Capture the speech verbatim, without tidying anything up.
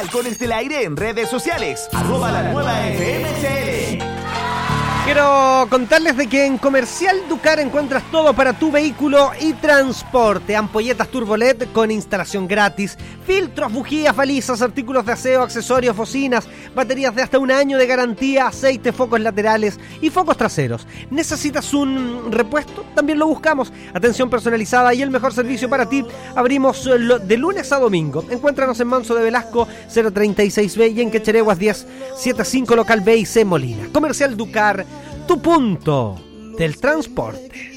Comercial con Estela Aire en redes sociales. Arroba la nueva F M C L. Quiero contarles de que en Comercial Ducar encuentras todo para tu vehículo y transporte. Ampolletas Turbolet con instalación gratis, filtros, bujías, balizas, artículos de aseo, accesorios, bocinas, baterías de hasta un año de garantía, aceite, focos laterales y focos traseros. ¿Necesitas un repuesto? También lo buscamos. Atención personalizada y el mejor servicio para ti. Abrimos de lunes a domingo. Encuéntranos en Manso de Velasco cero treinta y seis B y en Quechereguas diez setenta y cinco local B y C Molina. Comercial Ducar, tu punto del transporte.